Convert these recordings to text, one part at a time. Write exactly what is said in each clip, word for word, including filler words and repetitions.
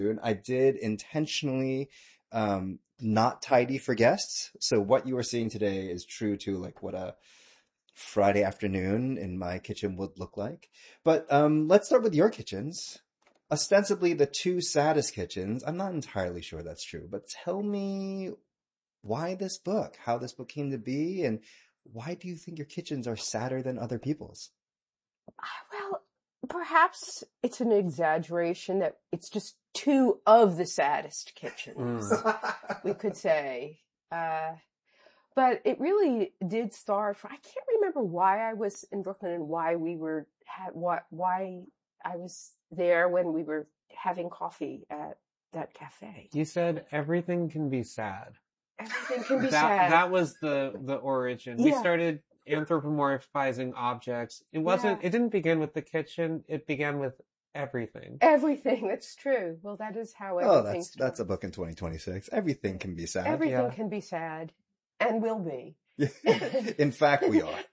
I did intentionally um, not tidy for guests. So what you are seeing today is true to like what a Friday afternoon in my kitchen would look like. But um, let's start with your kitchens. Ostensibly the two saddest kitchens. I'm not entirely sure that's true, but tell me why this book, how this book came to be, and why do you think your kitchens are sadder than other people's? Well, perhaps it's an exaggeration that it's just two of the saddest kitchens, Mm. we could say. Uh, but it really did start. I can't remember why I was in Brooklyn and why we were had what why I was there when we were having coffee at that cafe. You said everything can be sad. Everything can be that, sad. That was the the origin. Yeah. We started anthropomorphizing objects. It wasn't. Yeah. It didn't begin with the kitchen. It began with everything. Everything. That's true. Well, that is how everything. Oh, that's started. That's a book in twenty twenty-six. Everything can be sad. Everything Yeah. can be sad, and will be. In fact, we are.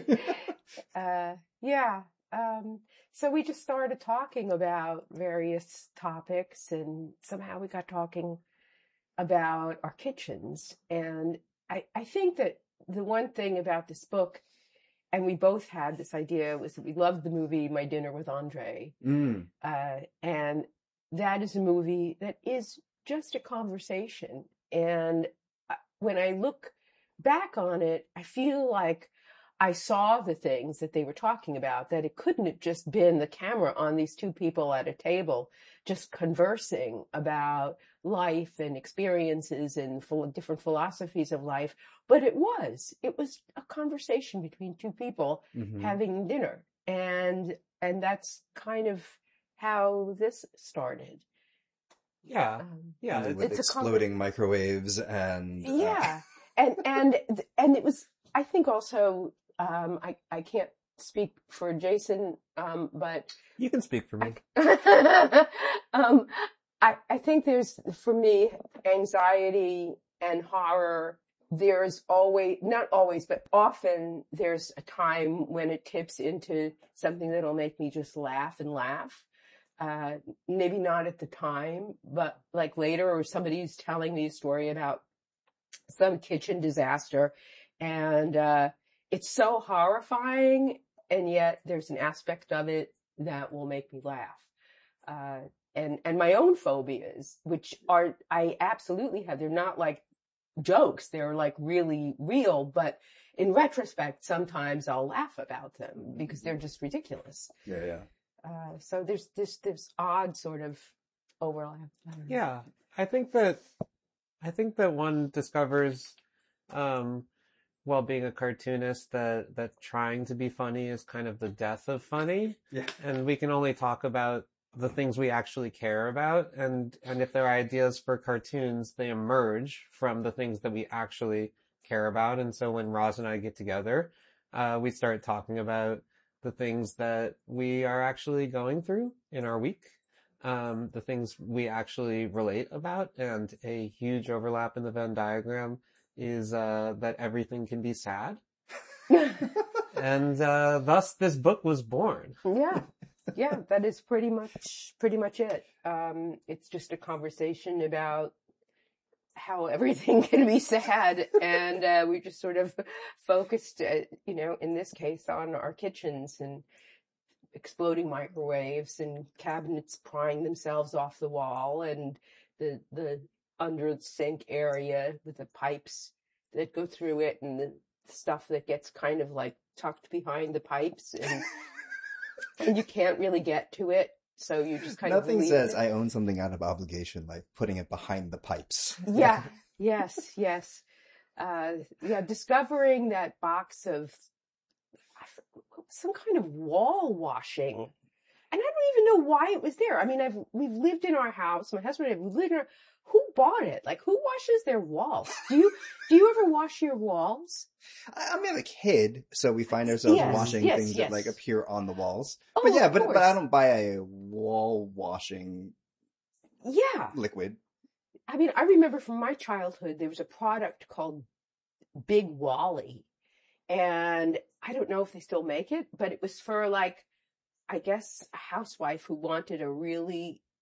uh, yeah. Um, so we just started talking about various topics, and somehow we got talking about our kitchens. And I, I think that the one thing about this book, and we both had this idea, was that we loved the movie My Dinner with Andre. Mm. Uh, and that is a movie that is just a conversation. And when I look back on it, I feel like I saw the things that they were talking about, that it couldn't have just been the camera on these two people at a table just conversing about life and experiences and full of different philosophies of life. But it was, it was a conversation between two people Mm-hmm. having dinner. And, and that's kind of how this started. Yeah. Um, Yeah. And It's, with it's a exploding microwaves and uh, yeah. and, and, and it was, I think also, um, I, I can't speak for Jason, um, but you can speak for me. um, I, I think there's, for me, anxiety and horror, there's always, not always, but often there's a time when it tips into something that'll make me just laugh and laugh. Uh, maybe not at the time, but like later, or somebody's telling me a story about some kitchen disaster, and uh, it's so horrifying, and yet there's an aspect of it that will make me laugh. Uh, and, and my own phobias, which are, I absolutely have, they're not like jokes. They're like really real, but in retrospect, sometimes I'll laugh about them because they're just ridiculous. yeah, yeah. Uh, so there's this, this odd sort of overlap. Yeah. I think that, I think that one discovers, um, while being a cartoonist, that, that trying to be funny is kind of the death of funny. Yeah. And we can only talk about the things we actually care about. And, and if there are ideas for cartoons, they emerge from the things that we actually care about. And so when Roz and I get together, uh, we start talking about the things that we are actually going through in our week. Um, the things we actually relate about, and a huge overlap in the Venn diagram is, uh, that everything can be sad. And, uh, thus this book was born. Yeah. Yeah, that is pretty much, pretty much it. Um, it's just a conversation about how everything can be sad. And, uh, we just sort of focused, uh, you know, in this case on our kitchens and exploding microwaves and cabinets prying themselves off the wall, and the, the under the sink area with the pipes that go through it, and the stuff that gets kind of like tucked behind the pipes, and and you can't really get to it, so you just kind Nothing of leave says it. I own something out of obligation like putting it behind the pipes. Yeah. Yes. Yes. Uh, yeah. Discovering that box of some kind of wall washing, and I don't even know why it was there. I mean, I've we've lived in our house. My husband and I, we've lived in our. Who bought it? Like, who washes their walls? Do you do you ever wash your walls? I, I mean, a kid, so we find ourselves Yes, washing yes, things yes. that like appear on the walls. Oh, but yeah, of but course. but I don't buy a wall washing Yeah. liquid. I mean, I remember from my childhood, there was a product called Big Wally. And I don't know if they still make it, but it was for like, I guess, a housewife who wanted a really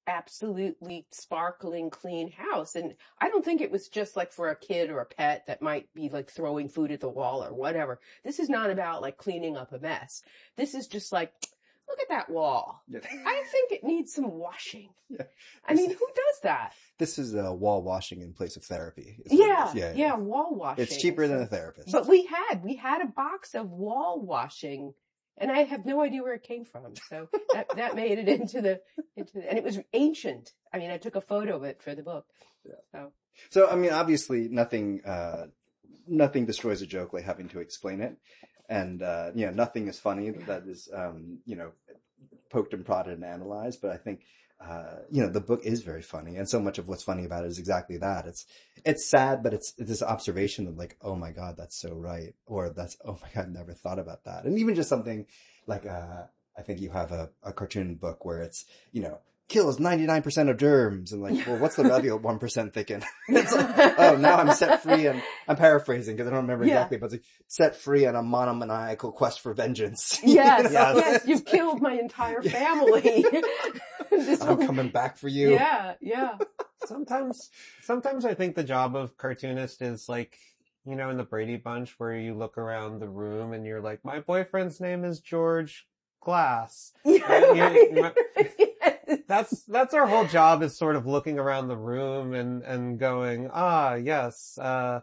absolutely sparkling clean house. And I don't think it was just like for a kid or a pet that might be like throwing food at the wall or whatever. This is not about like cleaning up a mess. This is just like, look at that wall. Yeah. I think it needs some washing. Yeah. I mean, who does that? This is uh, wall washing in place of therapy. is what it Yeah, is. yeah, yeah, wall washing. It's cheaper than a therapist. But we had, we had a box of wall washing, and I have no idea where it came from. So that, that made it into the, into the, and it was ancient. I mean, I took a photo of it for the book. Yeah. So, so I mean, obviously, nothing, uh, nothing destroys a joke like having to explain it, and uh, you know, nothing is funny that is, um, you know, poked and prodded and analyzed. But I think. Uh, you know, the book is very funny, and so much of what's funny about it is exactly that. It's, it's sad, but it's, it's this observation of like, oh my God, that's so right. Or that's, oh my God, I never thought about that. And even just something like, uh, I think you have a, a cartoon book where it's, you know, kills ninety-nine percent of germs, and like, well, what's the other one percent thinking? It's like, oh, now I'm set free, and I'm paraphrasing because I don't remember Yeah. exactly, but it's like, set free on a monomaniacal quest for vengeance. yes, You know? yes, you've killed my entire family. This I'm whole- coming back for you. Yeah, yeah. Sometimes, sometimes I think the job of cartoonist is like, you know, in the Brady Bunch where you look around the room and you're like, my boyfriend's name is George Glass. Yeah, You- right. That's, that's our whole job, is sort of looking around the room and, and going, ah, yes, uh,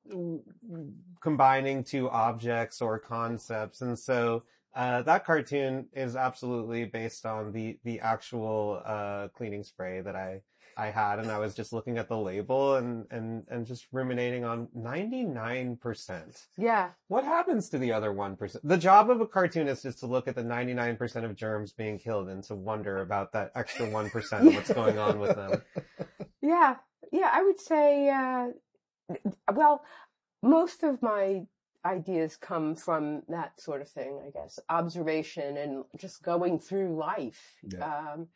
combining two objects or concepts. And so, uh, that cartoon is absolutely based on the, the actual, uh, cleaning spray that I, I had. And I was just looking at the label and, and, and just ruminating on ninety-nine percent. Yeah. What happens to the other one percent? The job of a cartoonist is to look at the ninety-nine percent of germs being killed and to wonder about that extra one percent of what's going on with them. Yeah, yeah, I would say, uh, well, most of my ideas come from that sort of thing, I guess, observation and just going through life. Yeah. Um,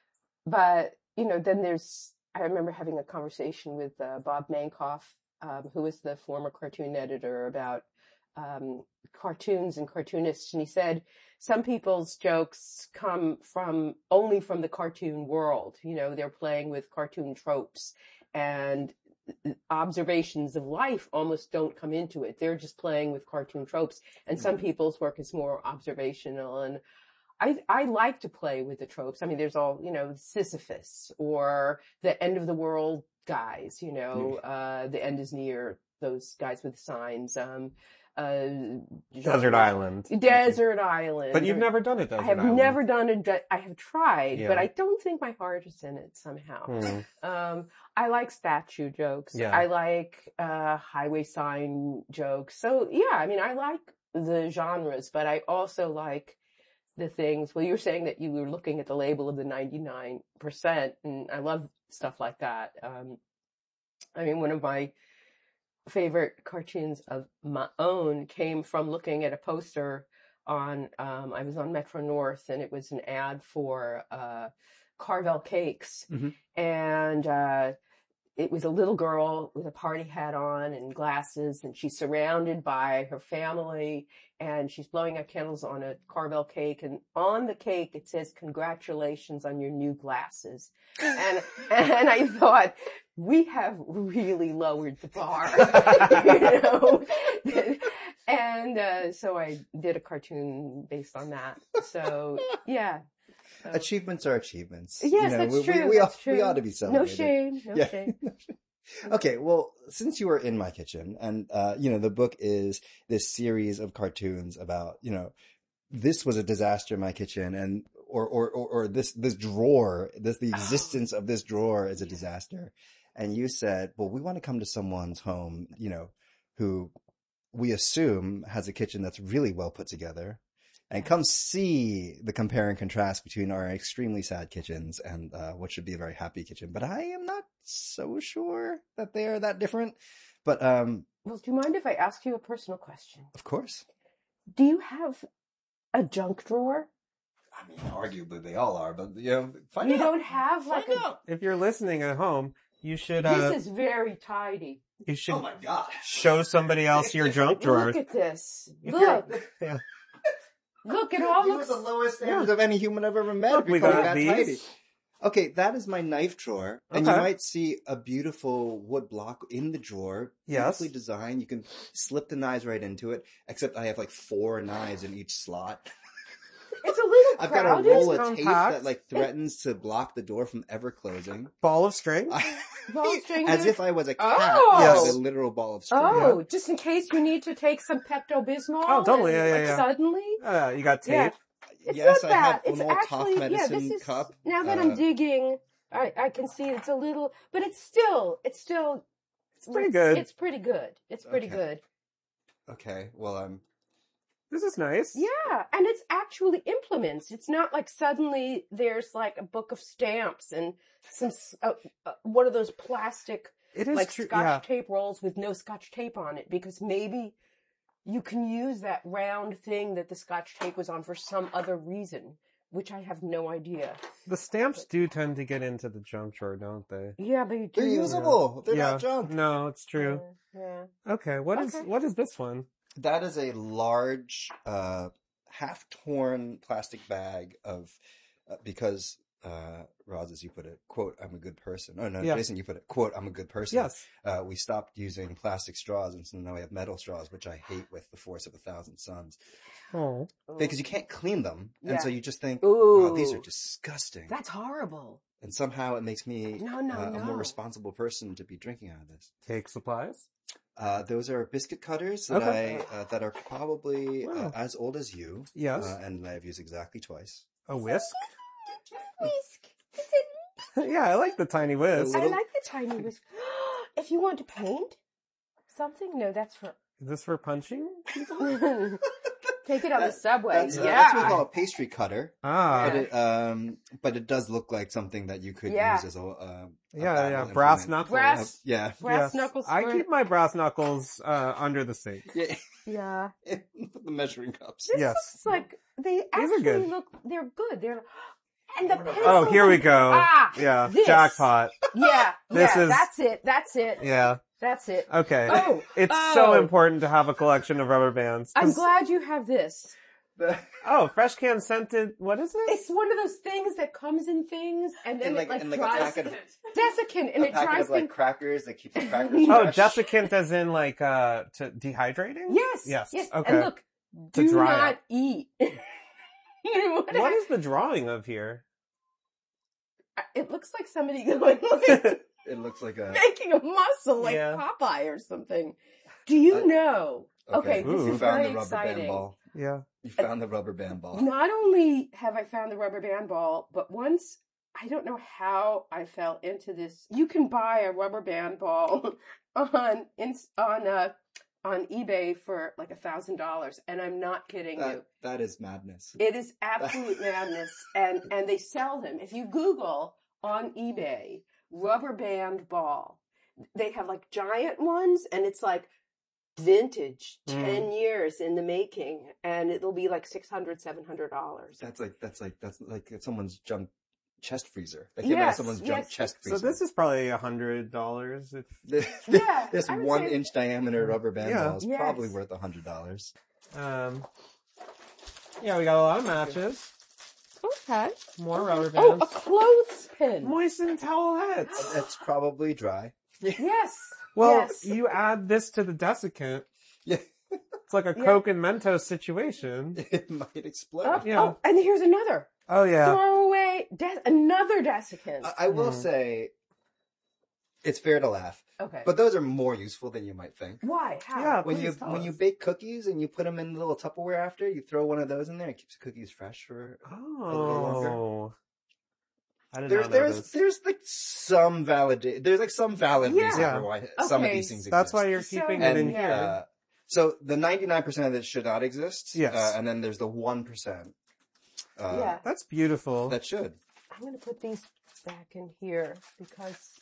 but, you know, then there's, I remember having a conversation with uh, Bob Mankoff, um, who was the former cartoon editor, about um, cartoons and cartoonists. And he said, some people's jokes come from only from the cartoon world. You know, they're playing with cartoon tropes, and observations of life almost don't come into it. They're just playing with cartoon tropes. And some people's work is more observational. And I, I like to play with the tropes. I mean, there's all, you know, Sisyphus or the end of the world guys, you know, uh, the end is near, those guys with signs, um, uh, Desert Island. Desert Island. But you've never done it, Desert I have Island. never done it. De- I have tried, Yeah. but I don't think my heart is in it somehow. Hmm. Um, I like statue jokes. Yeah. I like, uh, highway sign jokes. So yeah, I mean, I like the genres, but I also like the things. Well, you're saying that you were looking at the label of the ninety-nine percent, and I love stuff like that. Um, I mean, one of my favorite cartoons of my own came from looking at a poster on, um, I was on Metro North, and it was an ad for, uh, Carvel Cakes. Mhm. And, uh, it was a little girl with a party hat on and glasses, and she's surrounded by her family, and she's blowing out candles on a Carvel cake, and on the cake it says, "Congratulations on your new glasses." And, and I thought, we have really lowered the bar, you know? And, uh, so I did a cartoon based on that. So, yeah. So. Achievements are achievements. Yes, you know, that's we, true. We, we, that's ought, true. we ought to be No celebrated. shame. No Yeah. shame. Okay, well, since you were in my kitchen, and uh, you know, the book is this series of cartoons about, you know, this was a disaster in my kitchen, and or or or, or this this drawer, this the existence of this drawer is a disaster. And you said, well, we want to come to someone's home, you know, who we assume has a kitchen that's really well put together, and come see the compare and contrast between our extremely sad kitchens and uh, what should be a very happy kitchen. But I am not so sure that they are that different. But um, Well, do you mind if I ask you a personal question? of course, Do you have a junk drawer? I mean, arguably they all are. But you know, find You out. don't have like Find a. out. If you're listening at home, you should, uh, This is very tidy. you should Oh my gosh! show somebody else your junk drawer. Look at this. If Look. you're- yeah. Look, it all You were looks. the lowest standards of any human I've ever met. Look, if we you're calling got that these. tidy. Okay, that is my knife drawer. And Okay. you might see a beautiful wood block in the drawer. Yes. Beautifully designed. You can slip the knives right into it, except I have like four knives in each slot. It's a little I've got a crowded. roll of Compact. tape that like threatens to block the door from ever closing. Ball of string? Ball of string As here? if I was a cat. Oh! Yes. Yes. A literal ball of string. Oh, just in case you need to take some Pepto-Bismol. Oh, totally. and, Yeah, yeah, like, yeah. Suddenly. Uh, you got Yeah. tape. It's yes, not I have bad. It's an old actually, cough yeah, medicine this is, cup. now that Uh, I'm digging, I, I can see it's a little, but it's still, it's still, It's pretty good. It's pretty good. It's pretty Okay. good. Okay, well, I'm... This is nice. Yeah, and it's actually implements. It's not like suddenly there's like a book of stamps and some, s- uh, uh, one of those plastic, It is like true. scotch Yeah. tape rolls with no scotch tape on it, because maybe you can use that round thing that the scotch tape was on for some other reason, which I have no idea. The stamps do tend to get into the junk drawer, don't they? Yeah, they do. They're usable. They're yeah. not junk. No, it's true. Yeah. yeah. Okay, what is Okay. what is this one? That is a large, uh, half-torn plastic bag of, uh, because, uh, Roz, as you put it, quote, I'm a good person. Oh, no, Yeah. Jason, you put it, quote, I'm a good person. Yes. Uh, we stopped using plastic straws, and so now we have metal straws, which I hate with the force of a thousand suns. Oh. Because you can't clean them, and Yeah. so you just think, Ooh. oh, these are disgusting. That's horrible. And somehow it makes me No, no, uh, a no. more responsible person to be drinking out of this. Cake supplies? Uh, those are biscuit cutters that Okay. I uh, that are probably Wow. uh, as old as you. Yes. Uh, and I've used exactly twice. A whisk? Whisk. Yeah, I like the tiny whisk. I Little- like the tiny whisk. If you want to paint something, no, that's for. Is this for punching? Take it on the That- subway. That's, uh, yeah. that's what we call a pastry cutter. Ah. But it, um, but it does look like something that you could Yeah. use as a, uh, a Yeah, battle yeah. Brass implement. knuckles. Brass- Yeah. Brass Yes. knuckles. I for- keep my brass knuckles uh, under the sink. Yeah. Yeah. the measuring cups. This Yes. looks like they are actually good. look. They're good. They're and the pencil. Oh, here we go. Ah, Yeah, this. jackpot. Yeah. This yeah. is- That's it. That's it. Yeah. That's it. Okay. Oh, It's oh. so important to have a collection of rubber bands. I'm 'Cause- glad you have this. Oh, fresh can scented. What is this? It's one of those things that comes in things and then And like, it like and like a dries packet of, desiccant and a it packet dries of like things. crackers that keeps the crackers Oh, fresh. desiccant as in like uh to dehydrating? Yes. Yes. Yes. Okay. And look, To do dry not it. eat. What What I- is the drawing of here? It looks like somebody going like It looks like a... making a muscle like Yeah. Popeye or something. Do you Uh, know? Okay, this Ooh. You is found very the rubber exciting. band ball. Yeah. You found the rubber band ball. Not only have I found the rubber band ball, but once I don't know how I fell into this. You can buy a rubber band ball on ins- on uh, on eBay for like a thousand dollars, and I'm not kidding you. That, that is madness. It is absolute madness, and and they sell them. If you Google on eBay rubber band ball, they have like giant ones, and it's like vintage, Mm. ten years in the making, and it'll be like six hundred, seven hundred dollars. That's like that's like that's like someone's junk chest freezer. That came out of Yes, someone's junk yes. chest So freezer. this is probably a hundred dollars. If this, Yeah, this I would one say- inch diameter rubber band Yeah. ball is Yes. probably worth a hundred dollars. um, yeah, we got a lot of matches, Okay. more rubber Oh, bands, a clothespin. moistened towelettes. It's probably dry. Yes. Well, yes. you add this to the desiccant. Yeah, It's like a Yeah. Coke and Mentos situation. it might explode. Oh, yeah. oh, and here's another. Oh yeah. Throw away de- another desiccant. I, I will Mm. say, it's fair to laugh, okay. but those are more usful than you might think. Why? How? Yeah, When please you tell when us. you bake cookies and you put them in little Tupperware after, you throw one of those in there. It keeps the cookies fresh for. little longer. Oh. I did There, not know there's this. there's like some valid there's like some valid Yeah. reason Yeah. for why some of Okay, these things That's exist. why you're So- keeping And, it in and here. uh, so the ninety-nine percent of this should not exist. Yes. Uh, and then there's the one percent. Uh, Yeah. That's beautiful. That should. I'm going to put these back in here because.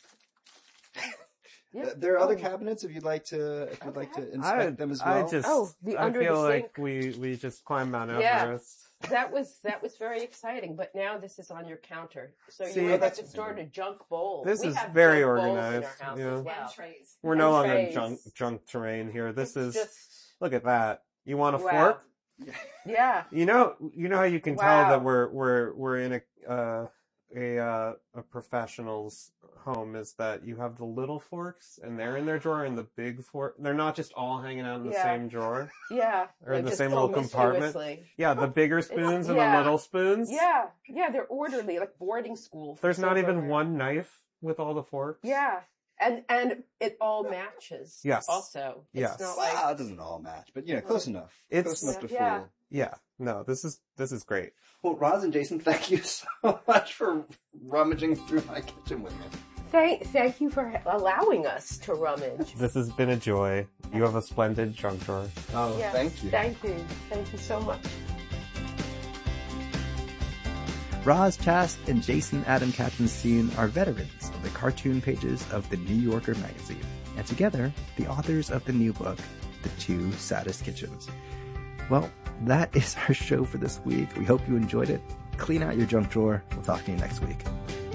Yep. Uh, There are other Oh. cabinets if you'd like to if you'd like Okay. to inspect I, them as I well. just, Oh, the I under feel the like sink. we, we just climbed Mount Yeah. Everest. That was that was very exciting, but now this is on your counter, so See, you might have that's to store in a junk bowl. This We is have very junk bowls in organized, our house yeah. as well. And trays. We're And no longer trays. junk, junk terrain here. This It's is, just look at that. You want a wow. fork? Yeah. You know, you know how you can Wow. tell that we're, we're, we're in a, uh, a uh, a professional's home is that you have the little forks and they're in their drawer, and the big fork, they're not just all hanging out in the Yeah. same drawer Yeah. or in Like the just same little compartment. promiscuously. Yeah, the bigger spoons and yeah. the little spoons. Yeah. Yeah, they're orderly, like boarding school. There's not even silverware. one knife with all the forks. Yeah. And and it all matches. Yes. Also. It's Yes. not Well, like it doesn't all match, but you know, close enough. It's- close enough to Yeah. fool. Yeah. No, this is this is great. Well, Roz and Jason, thank you so much for rummaging through my kitchen with me. thank thank you for allowing us to rummage. This has been a joy. You have a splendid junk drawer. Oh, Yeah. thank you. Thank you. Thank you so much. Roz Chast and Jason Adam Katzenstein are veterans of the cartoon pages of the New Yorker magazine, and together, the authors of the new book, The Two Saddest Kitchens. Well, that is our show for this week. We hope you enjoyed it. Clean out your junk drawer. We'll talk to you next week.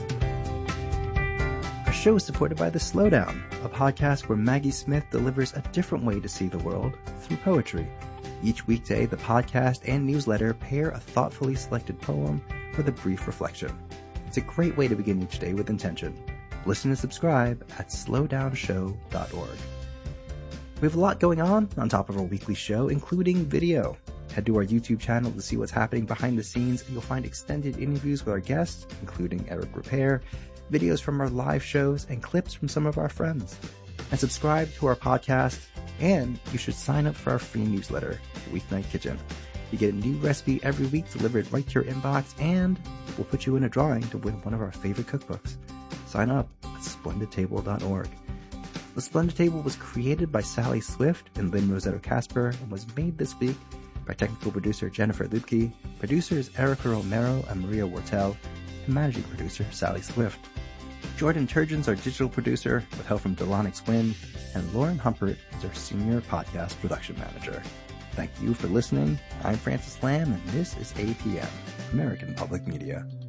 Our show is supported by The Slowdown, a podcast where Maggie Smith delivers a different way to see the world through poetry. Each weekday, the podcast and newsletter pair a thoughtfully selected poem with a brief reflection. It's a great way to begin each day with intention. Listen and subscribe at slowdown show dot org. We have a lot going on on top of our weekly show, including video. Head to our YouTube channel to see what's happening behind the scenes, and you'll find extended interviews with our guests, including Eric Repair, videos from our live shows, and clips from some of our friends. And subscribe to our podcast, and you should sign up for our free newsletter, Weeknight Kitchen. You get a new recipe every week delivered right to your inbox, and we'll put you in a drawing to win one of our favorite cookbooks. Sign up at splendid table dot org. The Splendid Table was created by Sally Swift and Lynn Rossetto Casper and was made this week by technical producer Jennifer Lubke, producers Erica Romero and Maria Wortel, and managing producer Sally Swift. Jordan Turgeon's our digital producer with help from Delonix Wynn, and Lauren Humpert is our senior podcast production manager. Thank you for listening. I'm Francis Lamb, and this is A P M, American Public Media.